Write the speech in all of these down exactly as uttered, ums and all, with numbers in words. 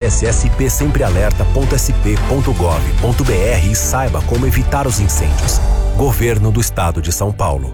Acesse s p sempre alerta ponto s p ponto gov ponto b r e saiba como evitar os incêndios. Governo do Estado de São Paulo.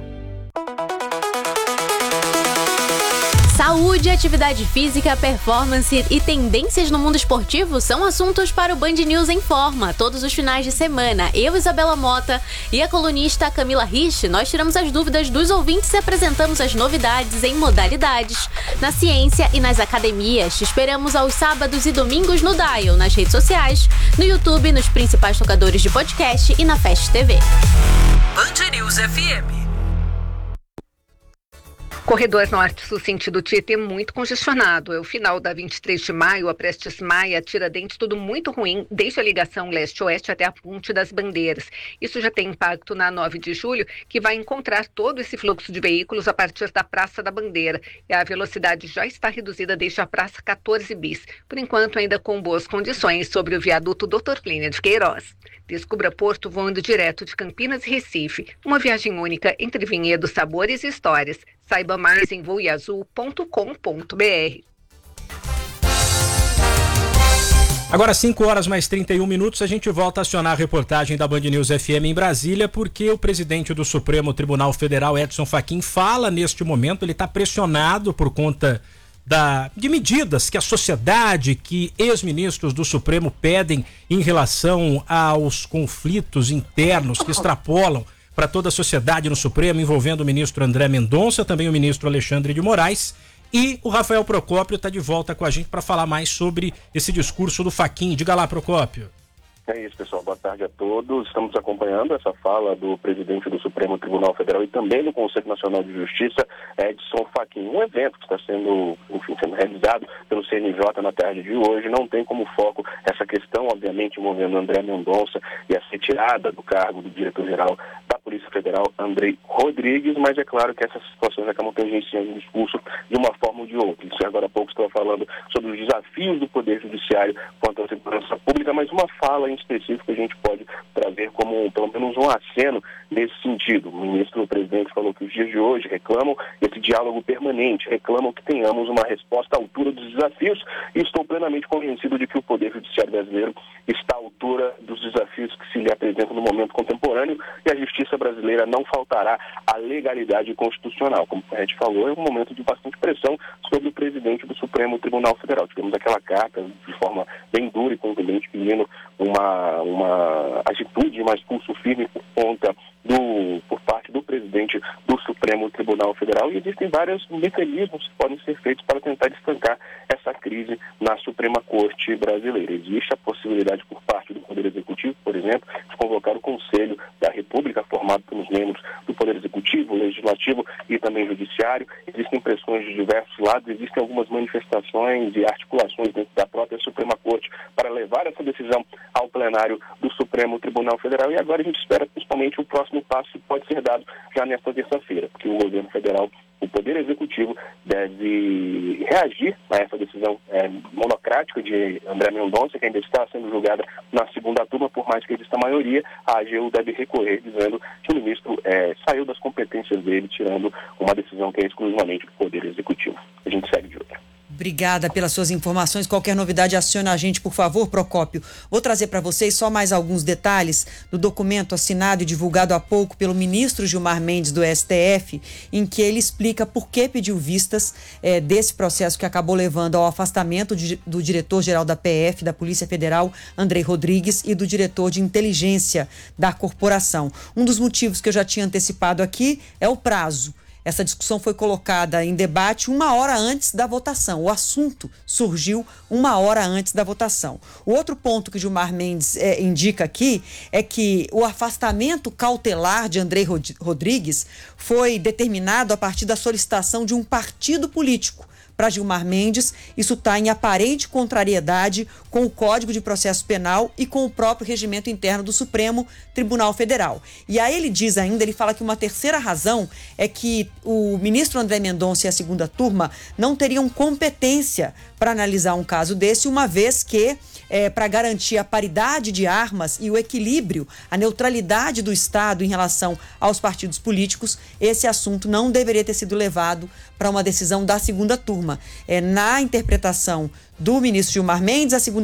Saúde, atividade física, performance e tendências no mundo esportivo são assuntos para o Band News em Forma. Todos os finais de semana, eu, Isabela Mota, e a colunista Camila Rich, nós tiramos as dúvidas dos ouvintes e apresentamos as novidades em modalidades, na ciência e nas academias. Te esperamos aos sábados e domingos no Dial, nas redes sociais, no YouTube, nos principais tocadores de podcast e na Fast T V. Band News F M. Corredor Norte-Sul sentido Tietê muito congestionado. É o final da vinte e três de maio, a Prestes Maia, Tiradentes, tudo muito ruim, desde a ligação leste-oeste até a Ponte das Bandeiras. Isso já tem impacto na nove de julho, que vai encontrar todo esse fluxo de veículos a partir da Praça da Bandeira. E a velocidade já está reduzida desde a Praça quatorze bis. Por enquanto, ainda com boas condições sobre o viaduto doutor Plínio de Queiroz. Descubra Porto voando direto de Campinas e Recife. Uma viagem única entre vinhedos, sabores e histórias. Saiba mais em voeazul ponto com ponto b r. Agora, cinco horas mais trinta e um minutos, a gente volta a acionar a reportagem da Band News F M em Brasília, porque o presidente do Supremo Tribunal Federal, Edson Fachin, fala neste momento, ele está pressionado por conta da, de medidas que a sociedade, que ex-ministros do Supremo pedem em relação aos conflitos internos que extrapolam para toda a sociedade no Supremo, envolvendo o ministro André Mendonça, também o ministro Alexandre de Moraes. E o Rafael Procópio está de volta com a gente para falar mais sobre esse discurso do Fachin. Diga lá, Procópio. É isso, pessoal. Boa tarde a todos. Estamos acompanhando essa fala do presidente do Supremo Tribunal Federal e também do Conselho Nacional de Justiça, Edson Fachin. Um evento que está sendo, enfim, sendo realizado pelo C N J na tarde de hoje. Não tem como foco essa questão, obviamente, envolvendo André Mendonça e a retirada do cargo do diretor-geral da Polícia Federal, Andrei Rodrigues, mas é claro que essas situações acabam tangenciando o discurso de uma forma ou de outra. Isso agora há pouco estava falando sobre os desafios do Poder Judiciário quanto à segurança pública, mas uma fala em específico a gente pode trazer como pelo menos um aceno nesse sentido. O ministro, o presidente, falou que os dias de hoje reclamam esse diálogo permanente, reclamam que tenhamos uma resposta à altura dos desafios e estou plenamente convencido de que o Poder Judiciário brasileiro está à altura dos desafios que se lhe apresentam no momento contemporâneo e a justiça brasileira não faltará à legalidade constitucional. Como a gente falou, é um momento de bastante pressão sobre o presidente do Supremo Tribunal Federal. Tivemos aquela carta de forma bem dura e contundente pedindo uma uma atitude mais pulso firme por conta do, por parte do presidente do Supremo Tribunal Federal e existem vários mecanismos que podem ser feitos para tentar estancar essa crise na Suprema Corte brasileira. Existe a possibilidade por parte do Poder Executivo, por exemplo, de convocar o Conselho da República, formado pelos membros do Poder Executivo, Legislativo e também Judiciário. Existem pressões de diversos lados, existem algumas manifestações e articulações dentro da própria Suprema Corte para levar essa decisão ao plenário do Supremo Tribunal Federal e agora a gente espera principalmente o próximo passo que pode ser dado já nesta terça-feira, porque o governo federal, o Poder Executivo deve reagir a essa decisão é, monocrática de André Mendonça, que ainda está sendo julgada na segunda turma, por mais que exista maioria, a A G U deve recorrer dizendo que o ministro é, saiu das competências dele, tirando uma decisão que é exclusivamente do Poder Executivo. A gente segue de outra. Obrigada pelas suas informações. Qualquer novidade, aciona a gente, por favor, Procópio. Vou trazer para vocês só mais alguns detalhes do documento assinado e divulgado há pouco pelo ministro Gilmar Mendes do S T F, em que ele explica por que pediu vistas é, desse processo que acabou levando ao afastamento de, do diretor-geral da P F, da Polícia Federal, Andrei Rodrigues, e do diretor de inteligência da corporação. Um dos motivos que eu já tinha antecipado aqui é o prazo. Essa discussão foi colocada em debate uma hora antes da votação. O assunto surgiu uma hora antes da votação. O outro ponto que Gilmar Mendes é, indica aqui é que o afastamento cautelar de Andrei Rodrigues foi determinado a partir da solicitação de um partido político. Para Gilmar Mendes, isso está em aparente contrariedade com o Código de Processo Penal e com o próprio regimento interno do Supremo Tribunal Federal. E aí ele diz ainda, ele fala que uma terceira razão é que o ministro André Mendonça e a segunda turma não teriam competência para analisar um caso desse, uma vez que, é, para garantir a paridade de armas e o equilíbrio, a neutralidade do Estado em relação aos partidos políticos, esse assunto não deveria ter sido levado para uma decisão da segunda turma. É, na interpretação do ministro Gilmar Mendes, a segunda